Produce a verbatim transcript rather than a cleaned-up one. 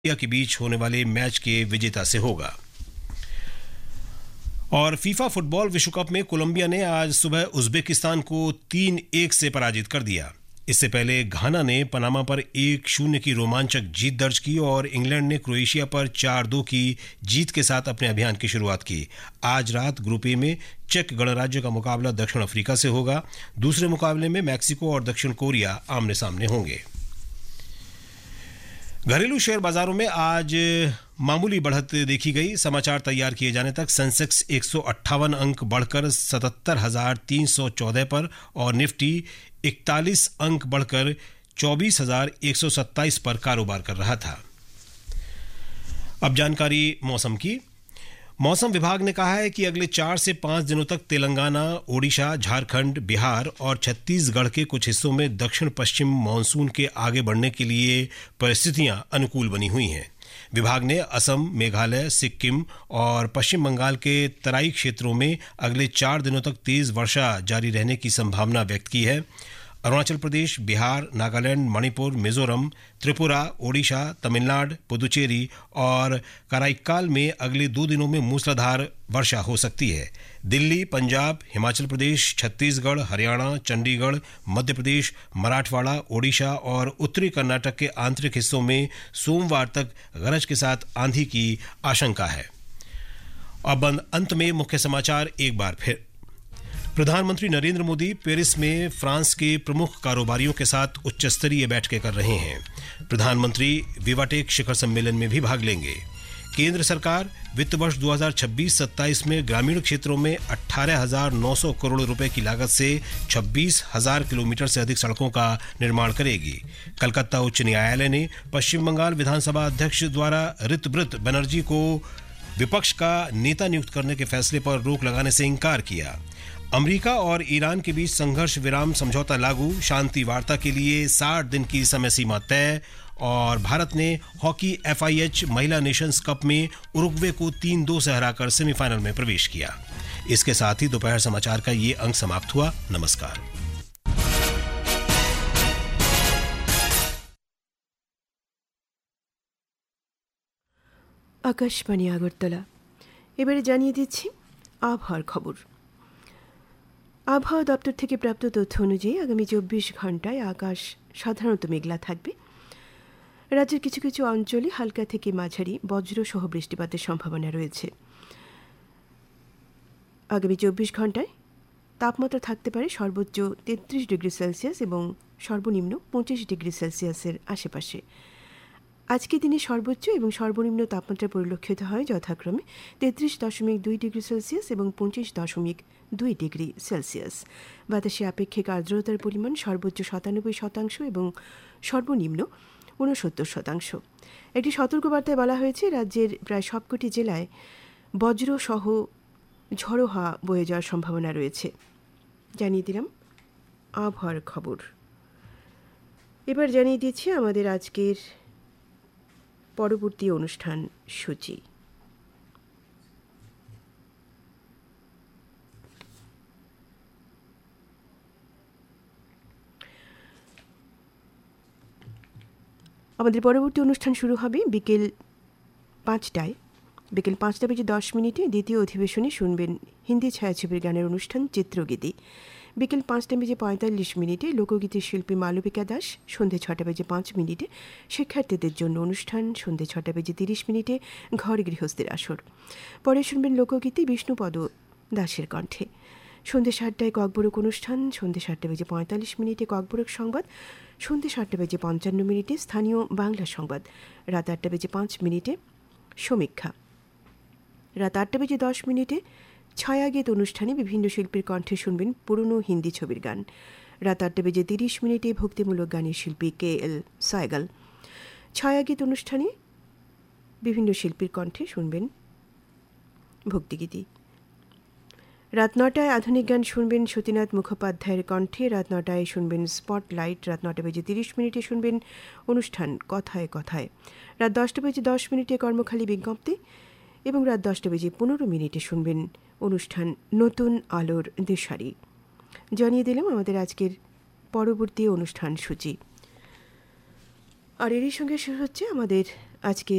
के बीच होने वाले मैच के विजेता से होगा। और फीफा फुटबॉल विश्व कप में कोलंबिया ने आज सुबह उज्बेकिस्तान को तीन एक से पराजित कर दिया। इससे पहले घाना ने पनामा पर एक शून्य की रोमांचक जीत दर्ज की और इंग्लैंड ने क्रोएशिया पर चार दो की जीत के साथ अपने अभियान की शुरुआत की। आज रात ग्रुप ए में चेक गणराज्य का मुकाबला दक्षिण अफ्रीका से होगा। दूसरे मुकाबले में मैक्सिको और दक्षिण कोरिया आमने सामने होंगे। घरेलू शेयर बाजारों में आज मामूली बढ़त देखी गई। समाचार तैयार किए जाने तक सेंसेक्स एक सौ अट्ठावन अंक बढ़कर सतहत्तर हजार तीन सौ चौदह पर और निफ्टी इकतालीस अंक बढ़कर चौबीस हजार एक सौ सत्ताईस पर कारोबार कर रहा था। अब जानकारी मौसम की। मौसम विभाग ने कहा है कि अगले चार से पांच दिनों तक तेलंगाना, ओडिशा, झारखंड, बिहार और छत्तीसगढ़ के कुछ हिस्सों में दक्षिण पश्चिम मानसून के आगे बढ़ने के लिए परिस्थितियां अनुकूल बनी हुई हैं। विभाग ने असम, मेघालय, सिक्किम और पश्चिम बंगाल के तराई क्षेत्रों में अगले चार दिनों तक तेज वर्षा जारी रहने की संभावना व्यक्त की है। अरुणाचल प्रदेश, बिहार, नागालैंड, मणिपुर, मिजोरम, त्रिपुरा, ओडिशा, तमिलनाडु, पुदुचेरी और कराईकाल में अगले दो दिनों में मूसलाधार वर्षा हो सकती है। दिल्ली, पंजाब, हिमाचल प्रदेश, छत्तीसगढ़, हरियाणा, चंडीगढ़, मध्य प्रदेश, मराठवाड़ा, ओडिशा और उत्तरी कर्नाटक के आंतरिक हिस्सों में सोमवार तक गरज के साथ आंधी की आशंका है। अब अंत में मुख्य समाचार एक बार फिर। प्रधानमंत्री नरेंद्र मोदी पेरिस में फ्रांस के प्रमुख कारोबारियों के साथ उच्च स्तरीय बैठकें कर रहे हैं। प्रधानमंत्री विवाटेक शिखर सम्मेलन में भी भाग लेंगे। केंद्र सरकार वित्त वर्ष दो हज़ार छब्बीस सत्ताईस में ग्रामीण क्षेत्रों में अठारह हजार नौ सौ करोड़ रुपए की लागत से छब्बीस हजार किलोमीटर से अधिक सड़कों का निर्माण करेगी। कलकत्ता उच्च न्यायालय ने पश्चिम बंगाल विधानसभा अध्यक्ष द्वारा ऋतव्रत बनर्जी को विपक्ष का नेता नियुक्त करने के फैसले पर रोक लगाने से इंकार किया। अमेरिका और ईरान के बीच संघर्ष विराम समझौता लागू, शांति वार्ता के लिए साठ दिन की समय सीमा तय। और भारत ने हॉकी एफ आई एच महिला नेशंस कप में उरुग्वे को तीन दो से हराकर सेमीफाइनल में प्रवेश किया। इसके साथ ही दोपहर समाचार का ये अंक समाप्त हुआ। नमस्कार। आकाशवाणी আগরতলা। এবারে জানিয়ে দিচ্ছি আবহাওয়ার খবর। আবহাওয়া দপ্তর থেকে প্রাপ্ত তথ্য অনুযায়ী আগামী চব্বিশ ঘন্টায় আকাশ সাধারণত মেঘলা থাকবে। রাজ্যের কিছু কিছু অঞ্চলে হালকা থেকে মাঝারি বজ্রসহ বৃষ্টিপাতের সম্ভাবনা রয়েছে। আগামী চব্বিশ ঘন্টায় তাপমাত্রা থাকতে পারে সর্বোচ্চ তেত্রিশ ডিগ্রি সেলসিয়াস এবং সর্বনিম্ন পঁচিশ ডিগ্রি সেলসিয়াসের আশেপাশে। আজকের দিনে সর্বোচ্চ এবং সর্বনিম্ন তাপমাত্রা পরিলক্ষিত হয় যথাক্রমে তেত্রিশ দশমিক দুই ডিগ্রি সেলসিয়াস এবং পঁচিশ দশমিক দুই ডিগ্রি সেলসিয়াস। বাতাসে আপেক্ষিক আর্দ্রতার পরিমাণ সর্বোচ্চ সাতানব্বই শতাংশ এবং সর্বনিম্ন ঊনসত্তর শতাংশ। একটি সতর্কবার্তায় বলা হয়েছে রাজ্যের প্রায় সবকটি জেলায় বজ্রসহ ঝড়ো হাওয়া বয়ে যাওয়ার সম্ভাবনা রয়েছে। জানিয়ে দিলাম আবহাওয়ার খবর। এবার জানিয়ে দিচ্ছি আমাদের আজকের পরবর্তী অনুষ্ঠান সূচি। আমাদের পরবর্তী অনুষ্ঠান শুরু হবে বিকেল পাঁচটায়। বিকেল পাঁচটা বেজে দশ মিনিটে দ্বিতীয় অধিবেশনে শুনবেন হিন্দি ছায়াছবির গানের অনুষ্ঠান চিত্রগীতি। বিকেল পাঁচটা বেজে পঁয়তাল্লিশ মিনিটে লোকগীতির শিল্পী মালবিকা দাস। সন্ধে ছটা বেজে পাঁচ মিনিটে শিক্ষার্থীদের জন্য অনুষ্ঠান। সন্ধে ছটা বেজে তিরিশ মিনিটে ঘর গৃহস্থের আসর। পরে শুনবেন লোকগীতি বিষ্ণুপদ দাসের কণ্ঠে। সন্ধে সাতটায় ককবরক অনুষ্ঠান। সন্ধে সাতটা বেজে পঁয়তাল্লিশ মিনিটে ককবরক সংবাদ। সন্ধে সাতটা বেজে পঞ্চান্ন মিনিটে স্থানীয় বাংলা সংবাদ। রাত আটটা বেজে পাঁচ মিনিটে সমীক্ষা। রাত আটটা বেজে দশ মিনিটে ছায়াগীত অনুষ্ঠানে বিভিন্ন শিল্পীর কণ্ঠে শুনবেন পুরনো হিন্দি ছবির গান। রাত আটটা বেজে তিরিশ মিনিটে ভক্তিমূলক গানের শিল্পী কে এল সায়গাল। ছায়াগীত অনুষ্ঠানে বিভিন্ন শিল্পীর কণ্ঠে শুনবেন ভক্তিগীতি। রাত নটায় আধুনিক গান শুনবেন সতীনাথ মুখোপাধ্যায়ের কণ্ঠে। রাত নটায় শুনবেন স্পটলাইট। রাত নটা বেজে তিরিশ মিনিটে শুনবেন অনুষ্ঠান কথায় কথায়। রাত দশটা বেজে দশ মিনিটে কর্মখালী বিজ্ঞপ্তি এবং রাত দশটা বেজে পনেরো মিনিটে শুনবেন অনুষ্ঠান নতুন আলোর দিশারি। জানিয়ে দিলাম আমাদের আজকের পরবর্তী অনুষ্ঠান সূচি। আর এরই সঙ্গে শুরু হচ্ছে আমাদের আজকে